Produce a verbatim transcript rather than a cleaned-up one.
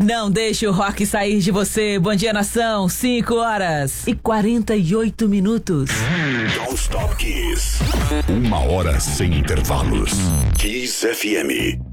Não deixe o rock sair de você. Bom dia, nação. cinco horas e quarenta e oito minutos. Don't Stop Kiss. Uma hora sem intervalos. Kiss F M.